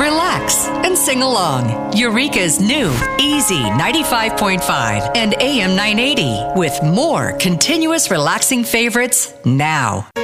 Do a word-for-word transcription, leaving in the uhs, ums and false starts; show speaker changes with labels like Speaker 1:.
Speaker 1: relax, and sing along. Eureka's new Easy ninety-five point five and A M nine eighty with more continuous relaxing favorites now.